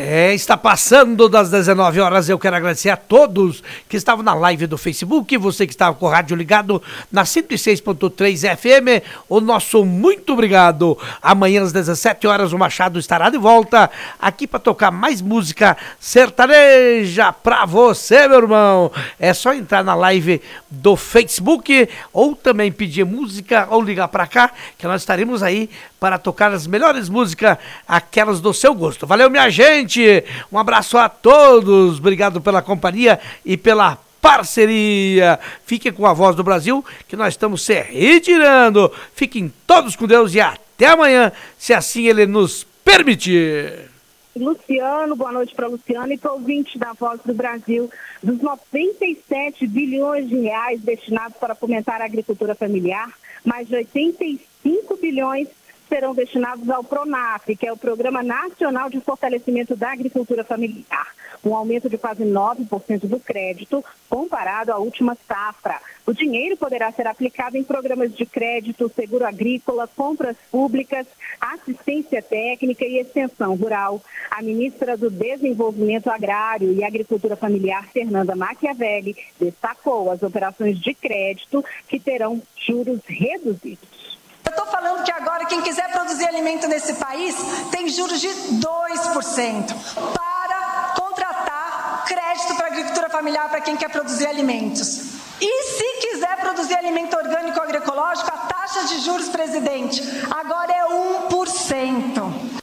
Está passando das 19 horas. Eu quero agradecer a todos que estavam na live do Facebook, você que estava com o rádio ligado na 106.3 FM. O nosso muito obrigado. Amanhã às 17 horas o Machado estará de volta aqui para tocar mais música sertaneja para você, meu irmão. É só entrar na live do Facebook ou também pedir música ou ligar para cá, que nós estaremos aí para tocar as melhores músicas, aquelas do seu gosto. Valeu, minha gente! Um abraço a todos, obrigado pela companhia e pela parceria. Fiquem com a Voz do Brasil, que nós estamos se retirando. Fiquem todos com Deus e até amanhã, se assim Ele nos permitir. Luciano, boa noite para Luciano e para o ouvinte da Voz do Brasil. Dos 97 bilhões de reais destinados para fomentar a agricultura familiar, mais de 85 bilhões serão destinados ao PRONAF, que é o Programa Nacional de Fortalecimento da Agricultura Familiar, um aumento de quase 9% do crédito comparado à última safra. O dinheiro poderá ser aplicado em programas de crédito, seguro agrícola, compras públicas, assistência técnica e extensão rural. A ministra do Desenvolvimento Agrário e Agricultura Familiar, Fernanda Machiavelli, destacou as operações de crédito que terão juros reduzidos. Eu estou falando que agora quem quiser produzir alimento nesse país tem juros de 2% para contratar crédito para a agricultura familiar para quem quer produzir alimentos. E se quiser produzir alimento orgânico ou agroecológico, a taxa de juros, presidente, agora é 1%.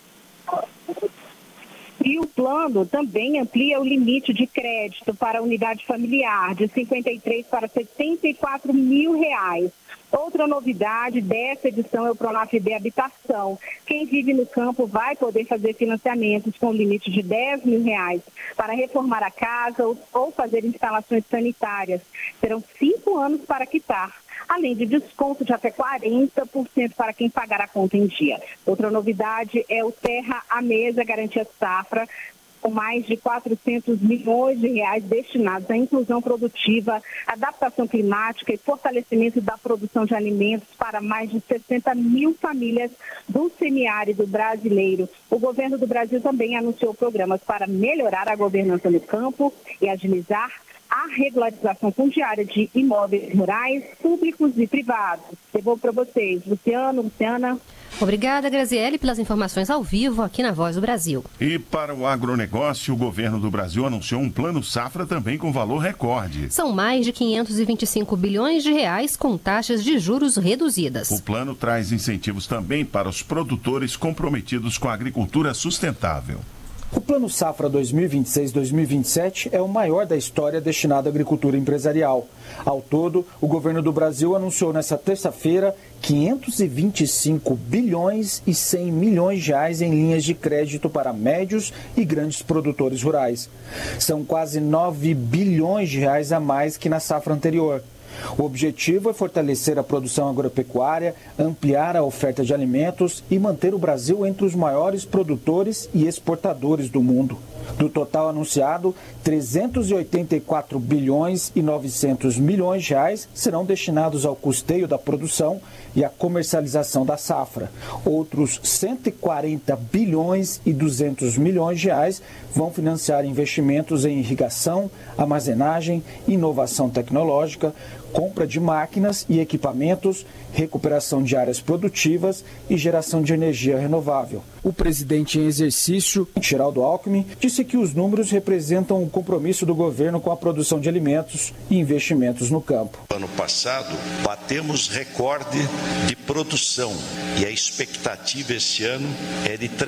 E o plano também amplia o limite de crédito para a unidade familiar de 53 para 74 mil reais. Outra novidade dessa edição é o PRONAF-B Habitação. Quem vive no campo vai poder fazer financiamentos com limite de 10 mil reais para reformar a casa ou fazer instalações sanitárias. Serão 5 anos para quitar, além de desconto de até 40% para quem pagar a conta em dia. Outra novidade é o Terra à Mesa Garantia Safra, com mais de 400 milhões de reais destinados à inclusão produtiva, adaptação climática e fortalecimento da produção de alimentos para mais de 60 mil famílias do semiárido brasileiro. O governo do Brasil também anunciou programas para melhorar a governança no campo e agilizar a regularização fundiária de imóveis rurais, públicos e privados. Devolvo para vocês. Luciana. Obrigada, Graziele, pelas informações ao vivo aqui na Voz do Brasil. E para o agronegócio, o governo do Brasil anunciou um plano safra também com valor recorde. São mais de 525 bilhões de reais com taxas de juros reduzidas. O plano traz incentivos também para os produtores comprometidos com a agricultura sustentável. O Plano Safra 2026-2027 é o maior da história destinado à agricultura empresarial. Ao todo, o governo do Brasil anunciou nesta terça-feira 525 bilhões e 100 milhões de reais em linhas de crédito para médios e grandes produtores rurais. São quase 9 bilhões de reais a mais que na safra anterior. O objetivo é fortalecer a produção agropecuária, ampliar a oferta de alimentos e manter o Brasil entre os maiores produtores e exportadores do mundo. Do total anunciado, 384 bilhões e 900 milhões de reais serão destinados ao custeio da produção e à comercialização da safra. Outros 140 bilhões e 200 milhões de reais vão financiar investimentos em irrigação, armazenagem, inovação tecnológica, compra de máquinas e equipamentos, recuperação de áreas produtivas e geração de energia renovável. O presidente em exercício, Geraldo Alckmin, disse que os números representam o compromisso do governo com a produção de alimentos e investimentos no campo. Ano passado, batemos recorde de produção e a expectativa esse ano é de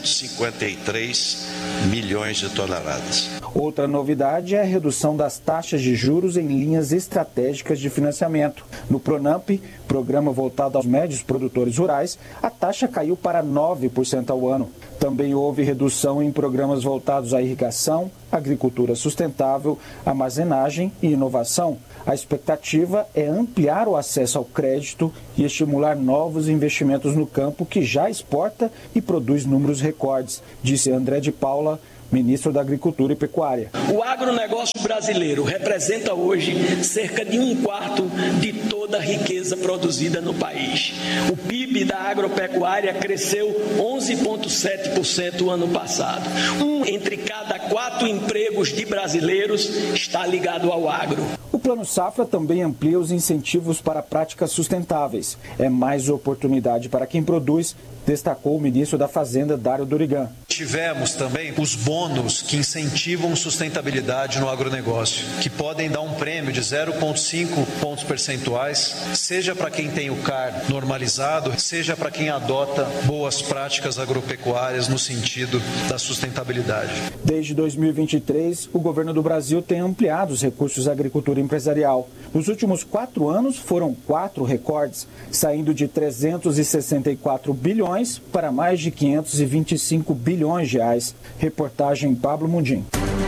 353 milhões de toneladas. Outra novidade é a redução das taxas de juros em linhas estratégicas de financiamento. No PRONAMP, programa voltado aos médios produtores rurais, a taxa caiu para 9% ao ano. Também houve redução em programas voltados à irrigação, agricultura sustentável, armazenagem e inovação. A expectativa é ampliar o acesso ao crédito e estimular novos investimentos no campo que já exporta e produz números recordes, disse André de Paula, ministro da Agricultura e Pecuária. O agronegócio brasileiro representa hoje cerca de 1/4 de toda a riqueza produzida no país. O PIB da agropecuária cresceu 11,7% no ano passado. 1 entre cada 4 empregos de brasileiros está ligado ao agro. O Plano Safra também amplia os incentivos para práticas sustentáveis. É mais oportunidade para quem produz, destacou o ministro da Fazenda, Dário Dorigan. Tivemos também os bônus que incentivam sustentabilidade no agronegócio, que podem dar um prêmio de 0,5 pontos percentuais, seja para quem tem o CAR normalizado, seja para quem adota boas práticas agropecuárias no sentido da sustentabilidade. Desde 2023, o governo do Brasil tem ampliado os recursos da agricultura empresarial. Nos últimos 4 anos, foram 4 recordes, saindo de 364 bilhões para mais de 525 bilhões de reais. Reportagem Pablo Mundim.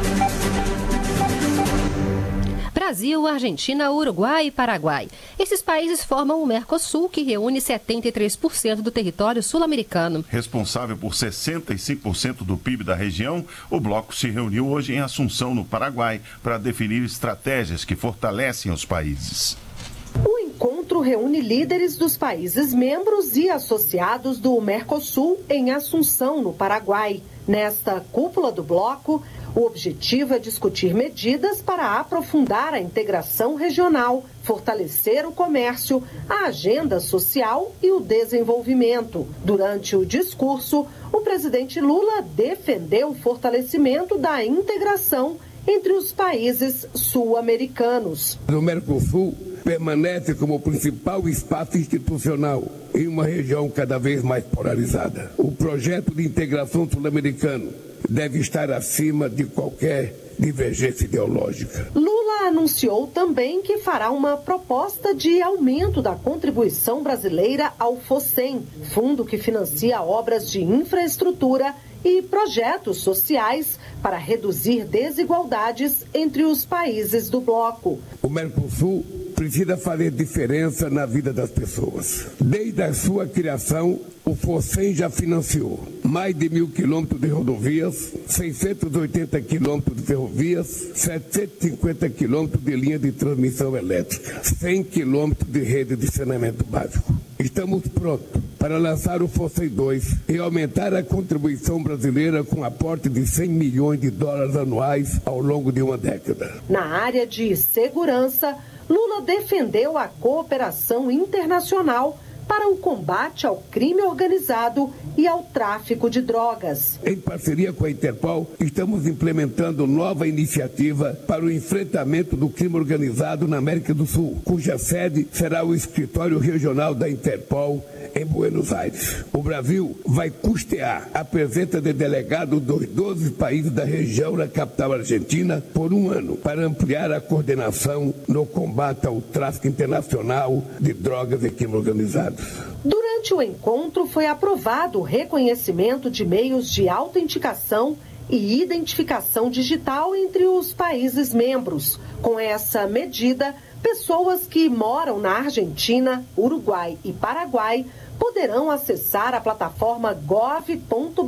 Brasil, Argentina, Uruguai e Paraguai. Esses países formam o Mercosul, que reúne 73% do território sul-americano. Responsável por 65% do PIB da região, o bloco se reuniu hoje em Assunção, no Paraguai, para definir estratégias que fortalecem os países. O encontro reúne líderes dos países membros e associados do Mercosul em Assunção, no Paraguai. Nesta cúpula do bloco, o objetivo é discutir medidas para aprofundar a integração regional, fortalecer o comércio, a agenda social e o desenvolvimento. Durante o discurso, o presidente Lula defendeu o fortalecimento da integração entre os países sul-americanos. O Mercosul permanece como o principal espaço institucional em uma região cada vez mais polarizada. O projeto de integração sul-americano deve estar acima de qualquer divergência ideológica. Lula anunciou também que fará uma proposta de aumento da contribuição brasileira ao FOSEM, fundo que financia obras de infraestrutura e projetos sociais para reduzir desigualdades entre os países do bloco. O Mercosul precisa fazer diferença na vida das pessoas. Desde a sua criação, o FOSEM já financiou mais de 1.000 quilômetros de rodovias, 680 quilômetros de ferrovias, 750 quilômetros de linha de transmissão elétrica, 100 quilômetros de rede de saneamento básico. Estamos prontos para lançar o FOSEM 2 e aumentar a contribuição brasileira com aporte de 100 milhões de dólares anuais ao longo de uma década. Na área de segurança, Lula defendeu a cooperação internacional para o combate ao crime organizado e ao tráfico de drogas. Em parceria com a Interpol, estamos implementando nova iniciativa para o enfrentamento do crime organizado na América do Sul, cuja sede será o escritório regional da Interpol em Buenos Aires. O Brasil vai custear a presença de delegados dos 12 países da região na capital argentina por 1 ano, para ampliar a coordenação no combate ao tráfico internacional de drogas e crime organizado. Durante o encontro foi aprovado o reconhecimento de meios de autenticação e identificação digital entre os países membros. Com essa medida, pessoas que moram na Argentina, Uruguai e Paraguai poderão acessar a plataforma gov.br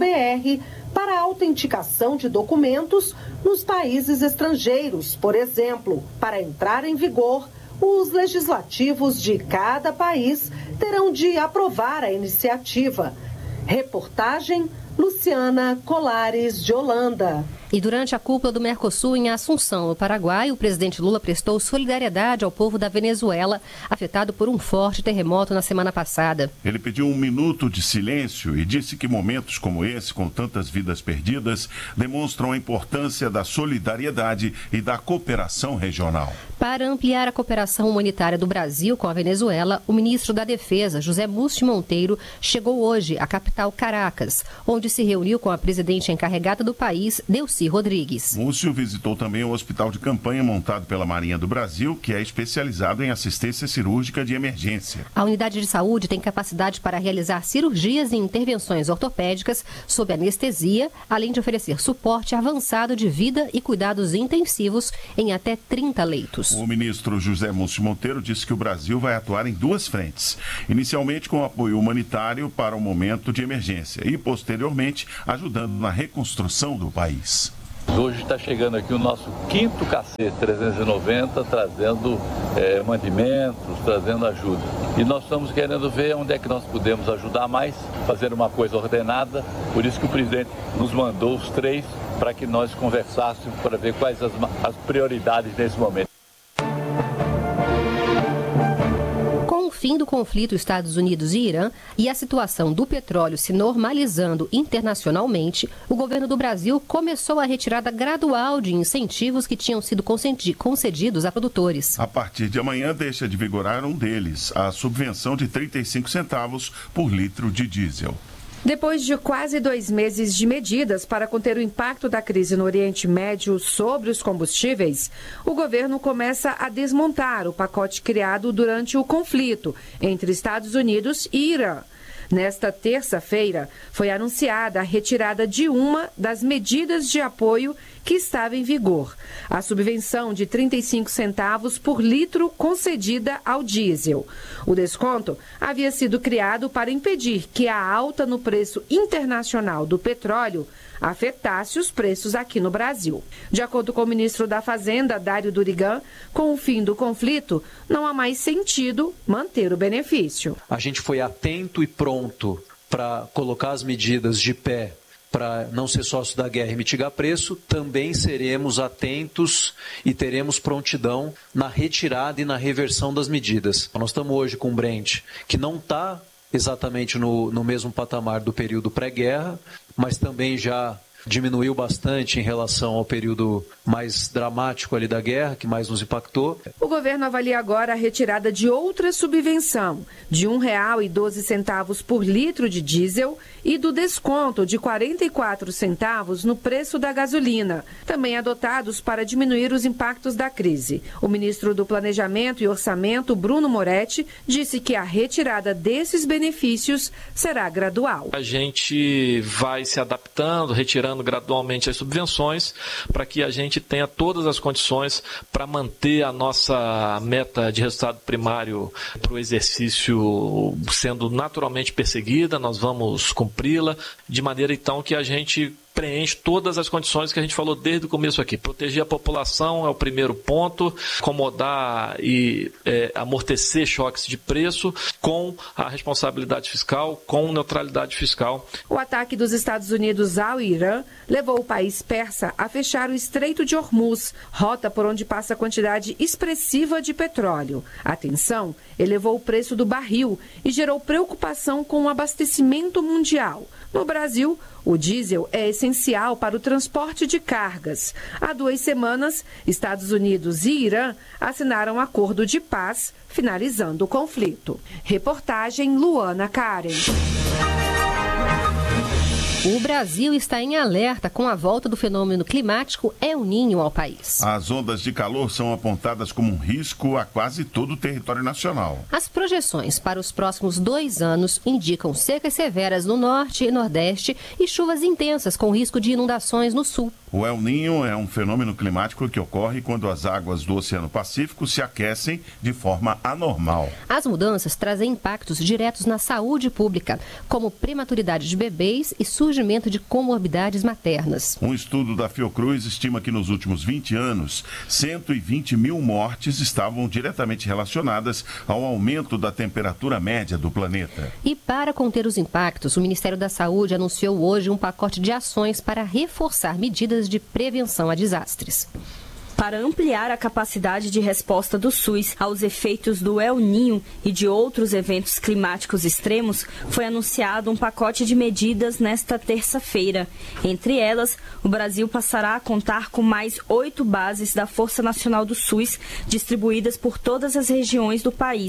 para a autenticação de documentos nos países estrangeiros. Por exemplo, para entrar em vigor, os legislativos de cada país terão de aprovar a iniciativa. Reportagem Luciana Colares de Holanda. E durante a cúpula do Mercosul em Assunção, no Paraguai, o presidente Lula prestou solidariedade ao povo da Venezuela, afetado por um forte terremoto na semana passada. Ele pediu 1 minuto de silêncio e disse que momentos como esse, com tantas vidas perdidas, demonstram a importância da solidariedade e da cooperação regional. Para ampliar a cooperação humanitária do Brasil com a Venezuela, o ministro da Defesa, José Múcio Monteiro, chegou hoje à capital Caracas, onde se reuniu com a presidente encarregada do país, Delcy Moacir Rodrigues. Múcio visitou também o hospital de campanha montado pela Marinha do Brasil, que é especializado em assistência cirúrgica de emergência. A unidade de saúde tem capacidade para realizar cirurgias e intervenções ortopédicas sob anestesia, além de oferecer suporte avançado de vida e cuidados intensivos em até 30 leitos. O ministro José Múcio Monteiro disse que o Brasil vai atuar em duas frentes. Inicialmente com apoio humanitário para o momento de emergência e, posteriormente, ajudando na reconstrução do país. Hoje está chegando aqui o nosso 5º KC-390, trazendo mantimentos, trazendo ajuda. E nós estamos querendo ver onde é que nós podemos ajudar mais, fazer uma coisa ordenada. Por isso que o presidente nos mandou os 3 para que nós conversássemos para ver quais as prioridades nesse momento. Com o fim do conflito Estados Unidos e Irã e a situação do petróleo se normalizando internacionalmente, o governo do Brasil começou a retirada gradual de incentivos que tinham sido concedidos a produtores. A partir de amanhã deixa de vigorar um deles, a subvenção de 35 centavos por litro de diesel. Depois de quase 2 meses de medidas para conter o impacto da crise no Oriente Médio sobre os combustíveis, o governo começa a desmontar o pacote criado durante o conflito entre Estados Unidos e Irã. Nesta terça-feira, foi anunciada a retirada de uma das medidas de apoio que estava em vigor, a subvenção de 35 centavos por litro concedida ao diesel. O desconto havia sido criado para impedir que a alta no preço internacional do petróleo afetasse os preços aqui no Brasil. De acordo com o ministro da Fazenda, Dário Durigan, com o fim do conflito, não há mais sentido manter o benefício. A gente foi atento e pronto para colocar as medidas de pé para não ser sócio da guerra e mitigar preço. Também seremos atentos e teremos prontidão na retirada e na reversão das medidas. Nós estamos hoje com o Brent, que não está exatamente no mesmo patamar do período pré-guerra, mas também já diminuiu bastante em relação ao período mais dramático ali da guerra, que mais nos impactou. O governo avalia agora a retirada de outra subvenção, de R$ 1,12 por litro de diesel e do desconto de 44 centavos no preço da gasolina, também adotados para diminuir os impactos da crise. O ministro do Planejamento e Orçamento, Bruno Moretti, disse que a retirada desses benefícios será gradual. A gente vai se adaptando, retirando gradualmente as subvenções para que a gente tenha todas as condições para manter a nossa meta de resultado primário para o exercício sendo naturalmente perseguida. Nós vamos cumpri-la de maneira então que a gente preenche todas as condições que a gente falou desde o começo aqui. Proteger a população é o primeiro ponto, acomodar e amortecer choques de preço com a responsabilidade fiscal, com neutralidade fiscal. O ataque dos Estados Unidos ao Irã levou o país persa a fechar o Estreito de Hormuz, rota por onde passa a quantidade expressiva de petróleo. A tensão elevou o preço do barril e gerou preocupação com o abastecimento mundial. No Brasil, o diesel é essencial para o transporte de cargas. Há 2 semanas, Estados Unidos e Irã assinaram um acordo de paz, finalizando o conflito. Reportagem Luana Karen. O Brasil está em alerta com a volta do fenômeno climático El Niño ao país. As ondas de calor são apontadas como um risco a quase todo o território nacional. As projeções para os próximos 2 anos indicam secas severas no norte e nordeste e chuvas intensas com risco de inundações no sul. O El Niño é um fenômeno climático que ocorre quando as águas do Oceano Pacífico se aquecem de forma anormal. As mudanças trazem impactos diretos na saúde pública, como prematuridade de bebês e surgimento de comorbidades maternas. Um estudo da Fiocruz estima que nos últimos 20 anos, 120 mil mortes estavam diretamente relacionadas ao aumento da temperatura média do planeta. E para conter os impactos, o Ministério da Saúde anunciou hoje um pacote de ações para reforçar medidas de prevenção a desastres. Para ampliar a capacidade de resposta do SUS aos efeitos do El Niño e de outros eventos climáticos extremos, foi anunciado um pacote de medidas nesta terça-feira. Entre elas, o Brasil passará a contar com mais 8 bases da Força Nacional do SUS, distribuídas por todas as regiões do país.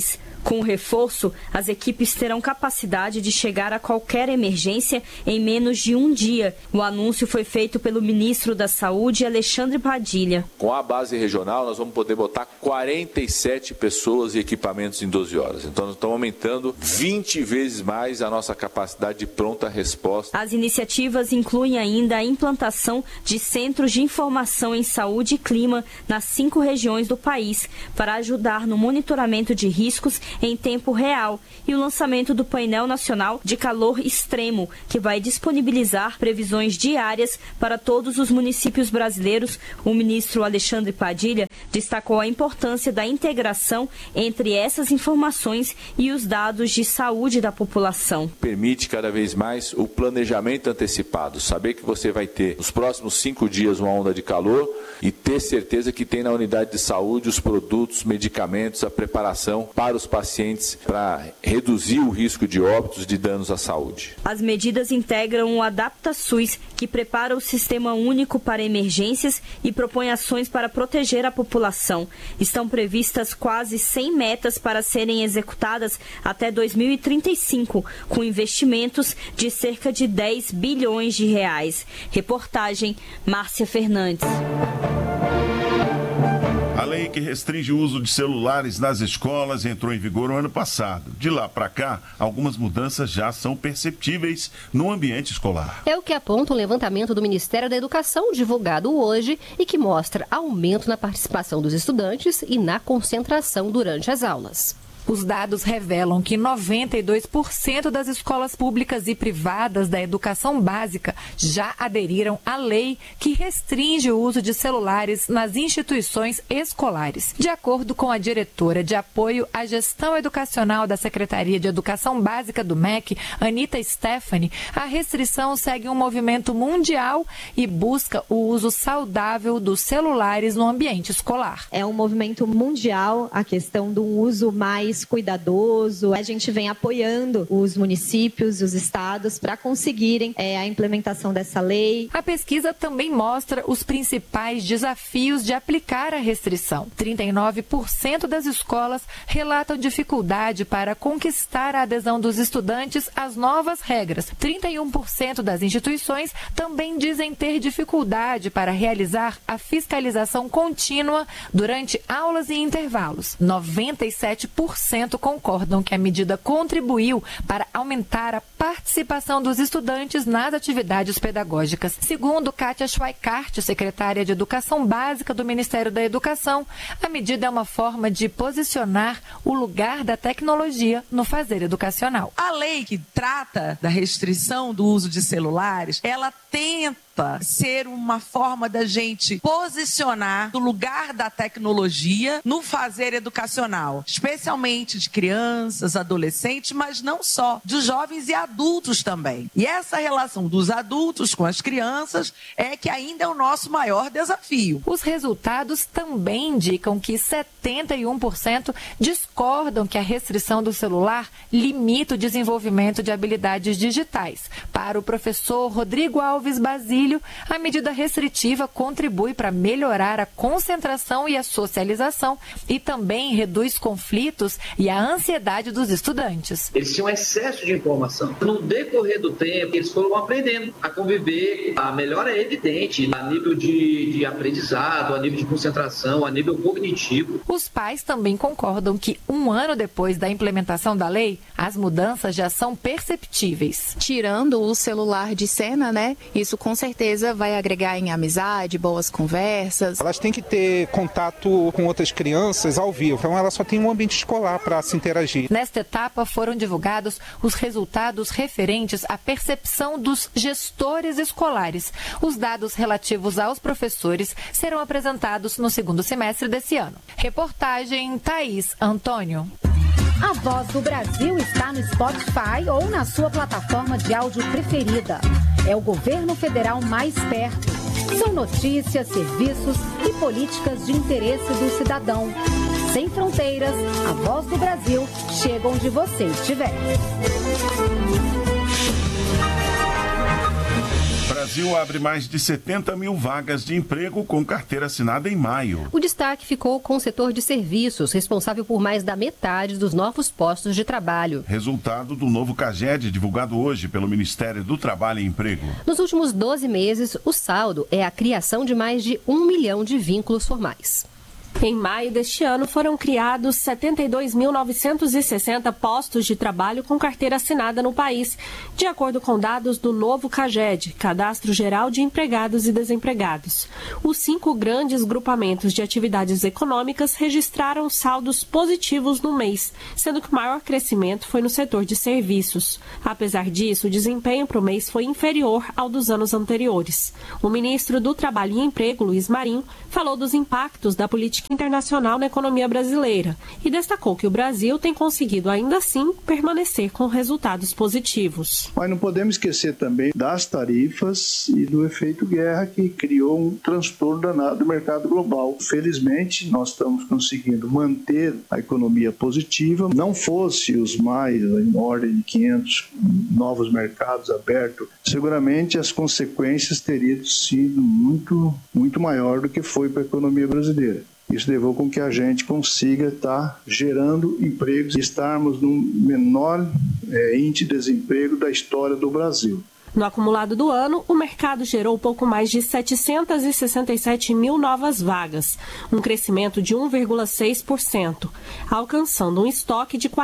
Com o reforço, as equipes terão capacidade de chegar a qualquer emergência em menos de um dia. O anúncio foi feito pelo ministro da Saúde, Alexandre Padilha. Com a base regional, nós vamos poder botar 47 pessoas e equipamentos em 12 horas. Então, nós estamos aumentando 20 vezes mais a nossa capacidade de pronta resposta. As iniciativas incluem ainda a implantação de centros de informação em saúde e clima nas 5 regiões do país, para ajudar no monitoramento de riscos em tempo real, e o lançamento do painel nacional de calor extremo, que vai disponibilizar previsões diárias para todos os municípios brasileiros. O ministro Alexandre Padilha destacou a importância da integração entre essas informações e os dados de saúde da população. Permite cada vez mais o planejamento antecipado, saber que você vai ter nos próximos 5 dias uma onda de calor e ter certeza que tem na unidade de saúde os produtos, medicamentos, a preparação para os pacientes para reduzir o risco de óbitos, de danos à saúde. As medidas integram o AdaptaSUS, que prepara o Sistema Único para Emergências e propõe ações para proteger a população. Estão previstas quase 100 metas para serem executadas até 2035, com investimentos de cerca de 10 bilhões de reais. Reportagem Márcia Fernandes. A lei que restringe o uso de celulares nas escolas entrou em vigor no ano passado. De lá para cá, algumas mudanças já são perceptíveis no ambiente escolar. É o que aponta um levantamento do Ministério da Educação, divulgado hoje, e que mostra aumento na participação dos estudantes e na concentração durante as aulas. Os dados revelam que 92% das escolas públicas e privadas da educação básica já aderiram à lei que restringe o uso de celulares nas instituições escolares. De acordo com a diretora de apoio à gestão educacional da Secretaria de Educação Básica do MEC, Anita Stephanie, a restrição segue um movimento mundial e busca o uso saudável dos celulares no ambiente escolar. É um movimento mundial a questão do uso mais cuidadoso. A gente vem apoiando os municípios, os estados, para conseguirem a implementação dessa lei. A pesquisa também mostra os principais desafios de aplicar a restrição. 39% das escolas relatam dificuldade para conquistar a adesão dos estudantes às novas regras. 31% das instituições também dizem ter dificuldade para realizar a fiscalização contínua durante aulas e intervalos. 97% concordam que a medida contribuiu para aumentar a participação dos estudantes nas atividades pedagógicas. Segundo Kátia Schweikart, secretária de Educação Básica do Ministério da Educação, a medida é uma forma de posicionar o lugar da tecnologia no fazer educacional. A lei que trata da restrição do uso de celulares, ela tenta ser uma forma da gente posicionar o lugar da tecnologia no fazer educacional, especialmente de crianças, adolescentes, mas não só, de jovens e adultos também. E essa relação dos adultos com as crianças é que ainda é o nosso maior desafio. Os resultados também indicam que 71% discordam que a restrição do celular limita o desenvolvimento de habilidades digitais. Para o professor Rodrigo Alves Basílio, a medida restritiva contribui para melhorar a concentração e a socialização e também reduz conflitos e a ansiedade dos estudantes. Eles tinham excesso de informação. No decorrer do tempo, eles foram aprendendo a conviver. A melhora é evidente a nível de aprendizado, a nível de concentração, a nível cognitivo. Os pais também concordam que um ano depois da implementação da lei, as mudanças já são perceptíveis. Tirando o celular de cena, né? Isso com certeza vai agregar em amizade, boas conversas. Elas têm que ter contato com outras crianças ao vivo, então ela só tem um ambiente escolar para se interagir. Nesta etapa foram divulgados os resultados referentes à percepção dos gestores escolares. Os dados relativos aos professores serão apresentados no segundo semestre desse ano. Reportagem Thaís Antônio. A Voz do Brasil está no Spotify ou na sua plataforma de áudio preferida. É o governo federal mais perto. São notícias, serviços e políticas de interesse do cidadão. Sem fronteiras, a Voz do Brasil chega onde você estiver. Brasil abre mais de 70 mil vagas de emprego com carteira assinada em maio. O destaque ficou com o setor de serviços, responsável por mais da metade dos novos postos de trabalho. Resultado do novo CAGED, divulgado hoje pelo Ministério do Trabalho e Emprego. Nos últimos 12 meses, o saldo é a criação de mais de 1 milhão de vínculos formais. Em maio deste ano, foram criados 72.960 postos de trabalho com carteira assinada no país, de acordo com dados do novo CAGED, Cadastro Geral de Empregados e Desempregados. Os 5 grandes grupamentos de atividades econômicas registraram saldos positivos no mês, sendo que o maior crescimento foi no setor de serviços. Apesar disso, o desempenho para o mês foi inferior ao dos anos anteriores. O ministro do Trabalho e Emprego, Luiz Marinho, falou dos impactos da política internacional na economia brasileira e destacou que o Brasil tem conseguido ainda assim permanecer com resultados positivos. Mas não podemos esquecer também das tarifas e do efeito guerra que criou um transtorno danado do mercado global. Felizmente, nós estamos conseguindo manter a economia positiva. Não fosse os mais, em ordem de 500 novos mercados abertos, seguramente as consequências teriam sido muito maior do que foi para a economia brasileira. Isso levou com que a gente consiga estar gerando empregos e estarmos no menor índice de desemprego da história do Brasil. No acumulado do ano, o mercado gerou pouco mais de 767 mil novas vagas, um crescimento de 1,6%, alcançando um estoque de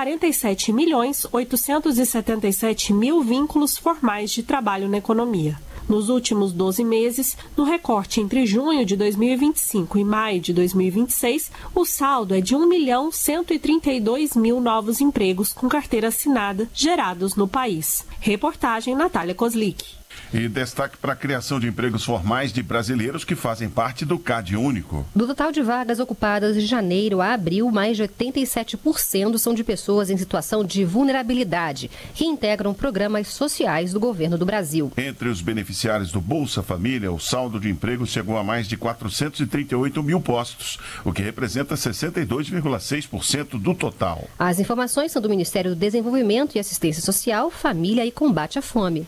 47.877.000 vínculos formais de trabalho na economia. Nos últimos 12 meses, no recorte entre junho de 2025 e maio de 2026, o saldo é de 1.132.000 novos empregos com carteira assinada gerados no país. Reportagem Natália Kozlik. E destaque para a criação de empregos formais de brasileiros que fazem parte do CAD Único. Do total de vagas ocupadas de janeiro a abril, mais de 87% são de pessoas em situação de vulnerabilidade, que integram programas sociais do governo do Brasil. Entre os beneficiários do Bolsa Família, o saldo de emprego chegou a mais de 438 mil postos, o que representa 62,6% do total. As informações são do Ministério do Desenvolvimento e Assistência Social, Família e Combate à Fome.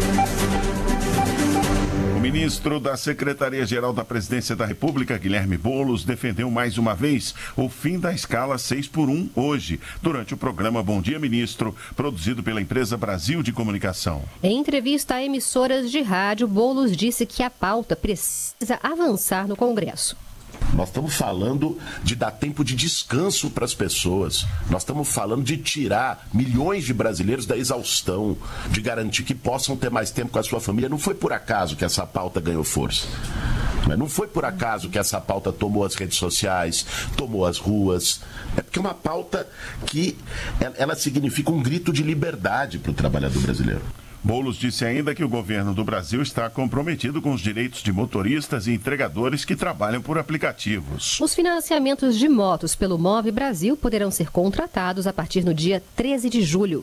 O ministro da Secretaria-Geral da Presidência da República, Guilherme Boulos, defendeu mais uma vez o fim da escala 6x1 hoje, durante o programa Bom Dia Ministro, produzido pela empresa Brasil de Comunicação. Em entrevista a emissoras de rádio, Boulos disse que a pauta precisa avançar no Congresso. Nós estamos falando de dar tempo de descanso para as pessoas. Nós estamos falando de tirar milhões de brasileiros da exaustão, de garantir que possam ter mais tempo com a sua família. Não foi por acaso que essa pauta ganhou força. Não foi por acaso que essa pauta tomou as redes sociais, tomou as ruas. É porque é uma pauta que ela significa um grito de liberdade para o trabalhador brasileiro. Boulos disse ainda que o governo do Brasil está comprometido com os direitos de motoristas e entregadores que trabalham por aplicativos. Os financiamentos de motos pelo Move Brasil poderão ser contratados a partir do dia 13 de julho.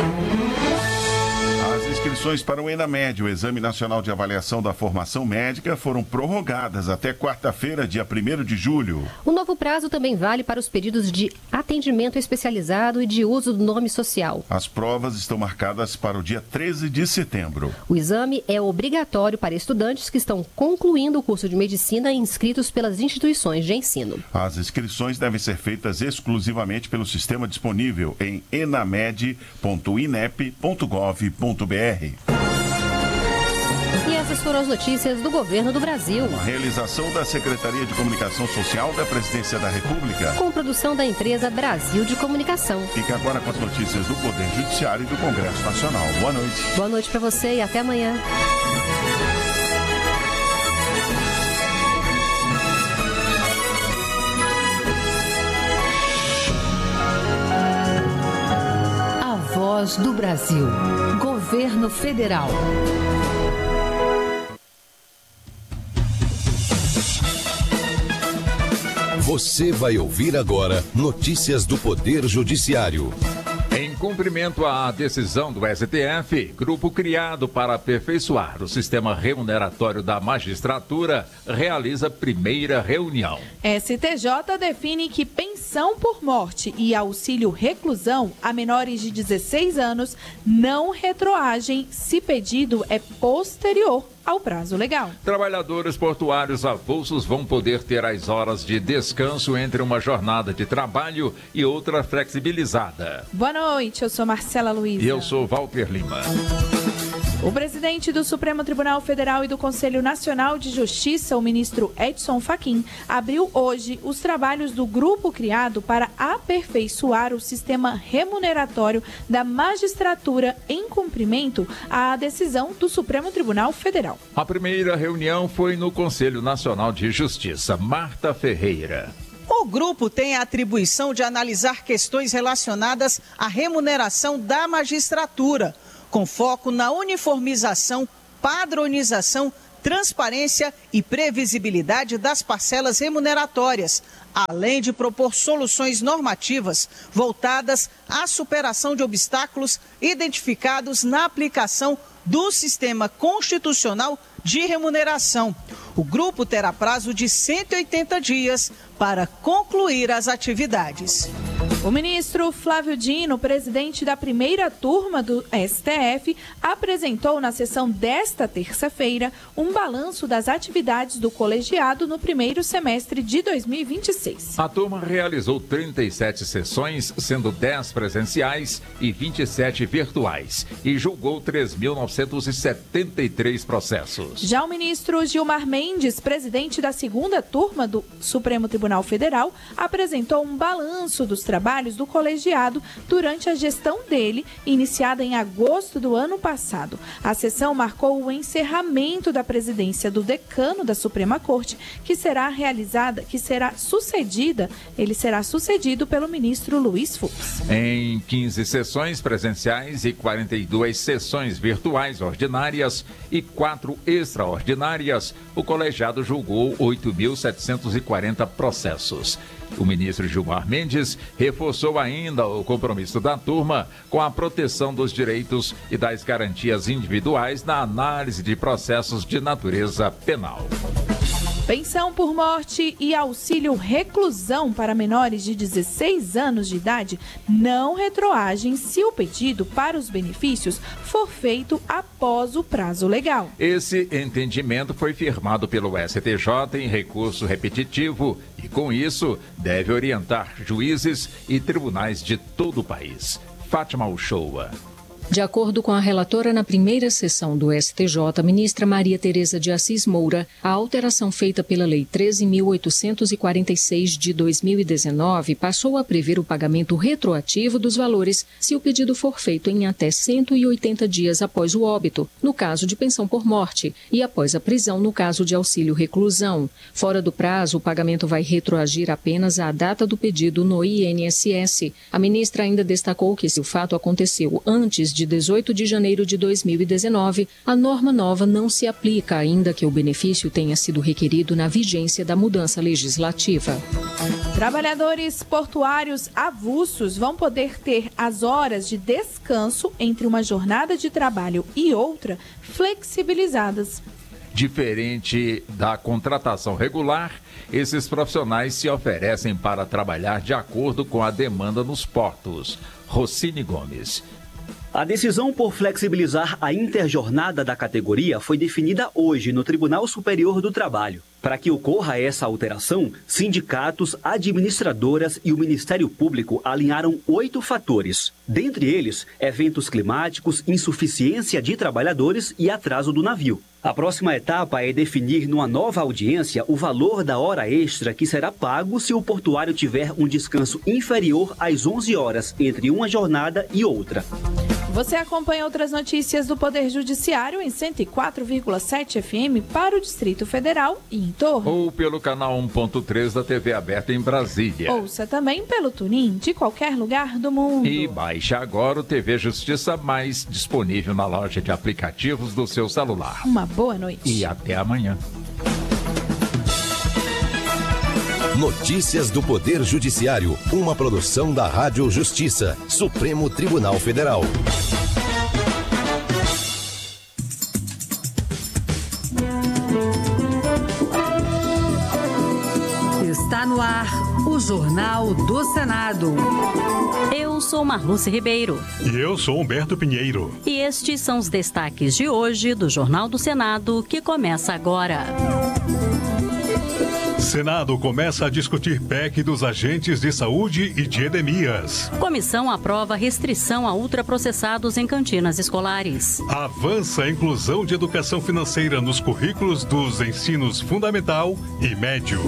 As inscrições para o ENAMED, o Exame Nacional de Avaliação da Formação Médica, foram prorrogadas até quarta-feira, dia 1º de julho. O novo prazo também vale para os pedidos de atendimento especializado e de uso do nome social. As provas estão marcadas para o dia 13 de setembro. O exame é obrigatório para estudantes que estão concluindo o curso de medicina e inscritos pelas instituições de ensino. As inscrições devem ser feitas exclusivamente pelo sistema disponível em enamed.inep.gov.br. E essas foram as notícias do governo do Brasil. A realização da Secretaria de Comunicação Social da Presidência da República. Com produção da empresa Brasil de Comunicação. Fica agora com as notícias do Poder Judiciário e do Congresso Nacional. Boa noite. Boa noite para você e até amanhã. A Voz do Brasil. Governo Federal. Você vai ouvir agora notícias do Poder Judiciário. Em cumprimento à decisão do STF, grupo criado para aperfeiçoar o sistema remuneratório da magistratura realiza primeira reunião. STJ define que pensão por morte e auxílio reclusão a menores de 16 anos não retroagem se pedido é posterior ao prazo legal. Trabalhadores portuários avulsos vão poder ter as horas de descanso entre uma jornada de trabalho e outra flexibilizada. Boa noite, eu sou Marcela Luiza. E eu sou Walter Lima. O presidente do Supremo Tribunal Federal e do Conselho Nacional de Justiça, o ministro Edson Fachin, abriu hoje os trabalhos do grupo criado para aperfeiçoar o sistema remuneratório da magistratura em cumprimento à decisão do Supremo Tribunal Federal. A primeira reunião foi no Conselho Nacional de Justiça. Marta Ferreira. O grupo tem a atribuição de analisar questões relacionadas à remuneração da magistratura, com foco na uniformização, padronização, transparência e previsibilidade das parcelas remuneratórias, além de propor soluções normativas voltadas à superação de obstáculos identificados na aplicação do sistema constitucional de remuneração. O grupo terá prazo de 180 dias para concluir as atividades. O ministro Flávio Dino, presidente da primeira turma do STF, apresentou na sessão desta terça-feira um balanço das atividades do colegiado no primeiro semestre de 2026. A turma realizou 37 sessões, sendo 10 presenciais e 27 virtuais, e julgou 3.973 processos. Já o ministro Gilmar Mendes, presidente da segunda turma do Supremo Tribunal Federal, apresentou um balanço dos trabalhos do colegiado durante a gestão dele, iniciada em agosto do ano passado. A sessão marcou o encerramento da presidência do decano da Suprema Corte, que será sucedido pelo ministro Luiz Fux. Em 15 sessões presenciais e 42 sessões virtuais ordinárias e 4 extraordinárias, o colegiado julgou 8.740 processos. O ministro Gilmar Mendes reforçou ainda o compromisso da turma com a proteção dos direitos e das garantias individuais na análise de processos de natureza penal. Pensão por morte e auxílio reclusão para menores de 16 anos de idade não retroagem se o pedido para os benefícios for feito após o prazo legal. Esse entendimento foi firmado pelo STJ em recurso repetitivo e, com isso, deve orientar juízes e tribunais de todo o país. Fátima Uchoa. De acordo com a relatora na primeira sessão do STJ, ministra Maria Tereza de Assis Moura, a alteração feita pela Lei 13.846 de 2019 passou a prever o pagamento retroativo dos valores se o pedido for feito em até 180 dias após o óbito, no caso de pensão por morte, e após a prisão, no caso de auxílio reclusão. Fora do prazo, o pagamento vai retroagir apenas à data do pedido no INSS. A ministra ainda destacou que, se o fato aconteceu antes de 18 de janeiro de 2019, a norma nova não se aplica, ainda que o benefício tenha sido requerido na vigência da mudança legislativa. Trabalhadores portuários avulsos vão poder ter as horas de descanso entre uma jornada de trabalho e outra flexibilizadas. Diferente da contratação regular, esses profissionais se oferecem para trabalhar de acordo com a demanda nos portos. Rocine Gomes. A decisão por flexibilizar a interjornada da categoria foi definida hoje no Tribunal Superior do Trabalho. Para que ocorra essa alteração, sindicatos, administradoras e o Ministério Público alinharam 8 fatores. Dentre eles, eventos climáticos, insuficiência de trabalhadores e atraso do navio. A próxima etapa é definir numa nova audiência o valor da hora extra que será pago se o portuário tiver um descanso inferior às 11 horas entre uma jornada e outra. Você acompanha outras notícias do Poder Judiciário em 104,7 FM para o Distrito Federal e em torno. Ou pelo canal 1.3 da TV aberta em Brasília. Ouça também pelo TuneIn de qualquer lugar do mundo. E baixe agora o TV Justiça Mais, disponível na loja de aplicativos do seu celular. Uma boa noite. E até amanhã. Notícias do Poder Judiciário, uma produção da Rádio Justiça, Supremo Tribunal Federal. Está Está no ar o Jornal do Senado. Eu sou Marluce Ribeiro. E eu sou Humberto Pinheiro. E estes são os destaques de hoje do Jornal do Senado, que começa agora. Senado começa a discutir PEC dos agentes de saúde e de endemias. Comissão aprova restrição a ultraprocessados em cantinas escolares. Avança a inclusão de educação financeira nos currículos dos ensinos fundamental e médio.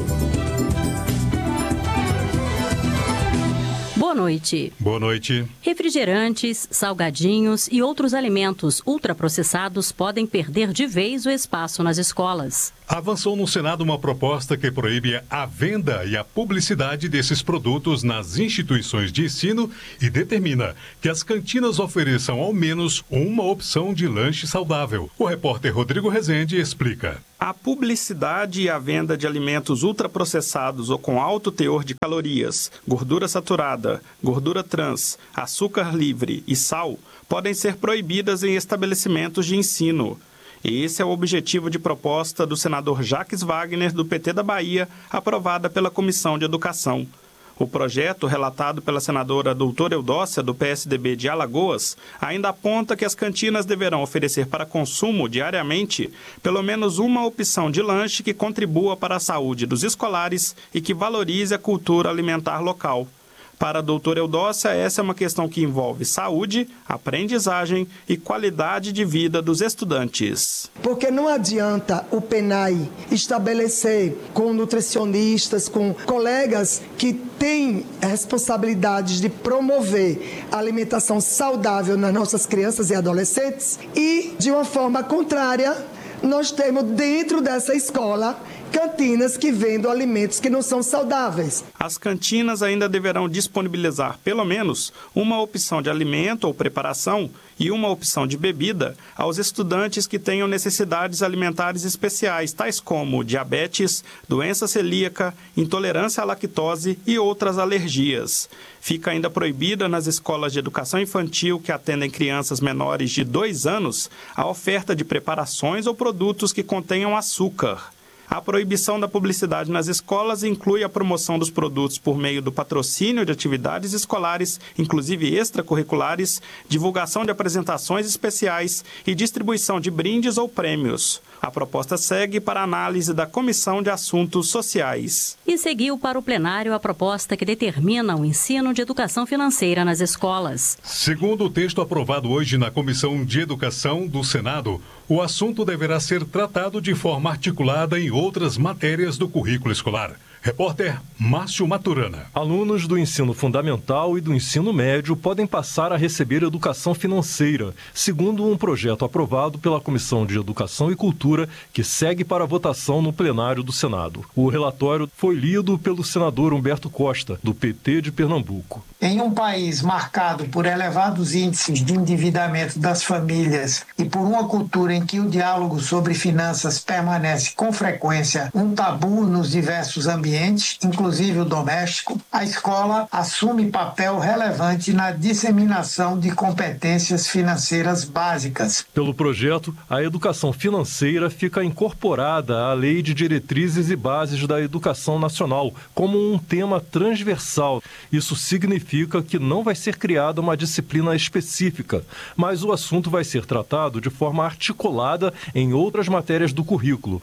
Boa noite. Boa noite. Refrigerantes, salgadinhos e outros alimentos ultraprocessados podem perder de vez o espaço nas escolas. Avançou no Senado uma proposta que proíbe a venda e a publicidade desses produtos nas instituições de ensino e determina que as cantinas ofereçam ao menos uma opção de lanche saudável. O repórter Rodrigo Rezende explica. A publicidade e a venda de alimentos ultraprocessados ou com alto teor de calorias, gordura saturada, gordura trans, açúcar livre e sal podem ser proibidas em estabelecimentos de ensino. Esse é o objetivo de proposta do senador Jacques Wagner, do PT da Bahia, aprovada pela Comissão de Educação. O projeto, relatado pela senadora doutora Eudócia, do PSDB de Alagoas, ainda aponta que as cantinas deverão oferecer para consumo diariamente pelo menos uma opção de lanche que contribua para a saúde dos escolares e que valorize a cultura alimentar local. Para a doutora Eudócia, essa é uma questão que envolve saúde, aprendizagem e qualidade de vida dos estudantes. Porque não adianta o PENAI estabelecer com nutricionistas, com colegas que têm responsabilidades de promover a alimentação saudável nas nossas crianças e adolescentes e, de uma forma contrária, nós temos dentro dessa escola cantinas que vendem alimentos que não são saudáveis. As cantinas ainda deverão disponibilizar pelo menos uma opção de alimento ou preparação e uma opção de bebida aos estudantes que tenham necessidades alimentares especiais, tais como diabetes, doença celíaca, intolerância à lactose e outras alergias. Fica ainda proibida nas escolas de educação infantil que atendem crianças menores de 2 anos a oferta de preparações ou produtos que contenham açúcar. A proibição da publicidade nas escolas inclui a promoção dos produtos por meio do patrocínio de atividades escolares, inclusive extracurriculares, divulgação de apresentações especiais e distribuição de brindes ou prêmios. A proposta segue para a análise da Comissão de Assuntos Sociais. E seguiu para o plenário a proposta que determina o ensino de educação financeira nas escolas. Segundo o texto aprovado hoje na Comissão de Educação do Senado, o assunto deverá ser tratado de forma articulada em outras matérias do currículo escolar. Repórter Márcio Maturana. Alunos do ensino fundamental e do ensino médio podem passar a receber educação financeira, segundo um projeto aprovado pela Comissão de Educação e Cultura, que segue para votação no plenário do Senado. O relatório foi lido pelo senador Humberto Costa, do PT de Pernambuco. Em um país marcado por elevados índices de endividamento das famílias e por uma cultura em que o diálogo sobre finanças permanece com frequência um tabu nos diversos ambientes, inclusive o doméstico, a escola assume papel relevante na disseminação de competências financeiras básicas. Pelo projeto, a educação financeira fica incorporada à Lei de Diretrizes e Bases da Educação Nacional como um tema transversal. Isso significa que não vai ser criada uma disciplina específica, mas o assunto vai ser tratado de forma articulada em outras matérias do currículo.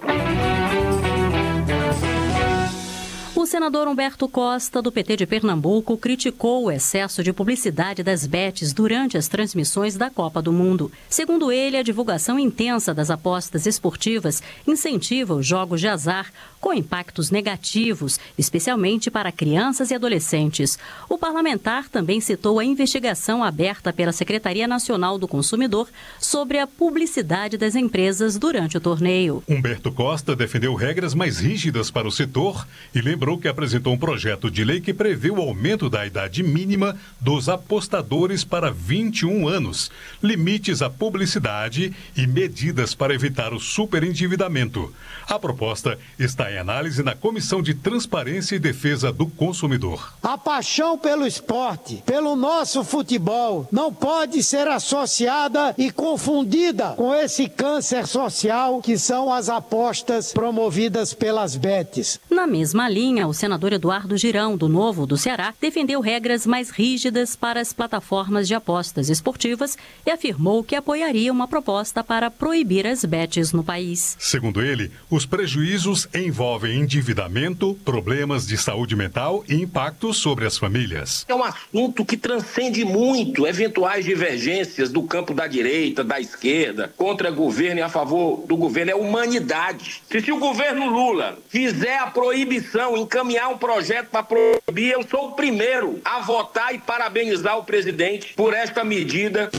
O senador Humberto Costa, do PT de Pernambuco, criticou o excesso de publicidade das bets durante as transmissões da Copa do Mundo. Segundo ele, a divulgação intensa das apostas esportivas incentiva os jogos de azar, com impactos negativos, especialmente para crianças e adolescentes. O parlamentar também citou a investigação aberta pela Secretaria Nacional do Consumidor sobre a publicidade das empresas durante o torneio. Humberto Costa defendeu regras mais rígidas para o setor e lembrou que apresentou um projeto de lei que prevê o aumento da idade mínima dos apostadores para 21 anos, limites à publicidade e medidas para evitar o superendividamento. A proposta está em análise na Comissão de Transparência e Defesa do Consumidor. A paixão pelo esporte, pelo nosso futebol, não pode ser associada e confundida com esse câncer social que são as apostas promovidas pelas bets. Na mesma linha, o senador Eduardo Girão, do Novo do Ceará, defendeu regras mais rígidas para as plataformas de apostas esportivas e afirmou que apoiaria uma proposta para proibir as bets no país. Segundo ele, os prejuízos envolvem endividamento, problemas de saúde mental e impactos sobre as famílias. É um assunto que transcende muito eventuais divergências do campo da direita, da esquerda, contra governo e a favor do governo. É humanidade. Se o governo Lula fizer a proibição, encaminhar um projeto para proibir, eu sou o primeiro a votar e parabenizar o presidente por esta medida.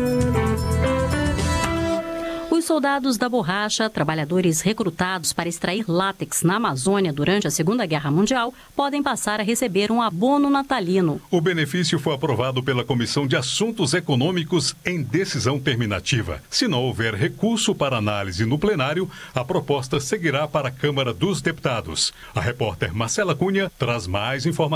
Os soldados da borracha, trabalhadores recrutados para extrair látex na Amazônia durante a Segunda Guerra Mundial, podem passar a receber um abono natalino. O benefício foi aprovado pela Comissão de Assuntos Econômicos em decisão terminativa. Se não houver recurso para análise no plenário, a proposta seguirá para a Câmara dos Deputados. A repórter Marcela Cunha traz mais informações.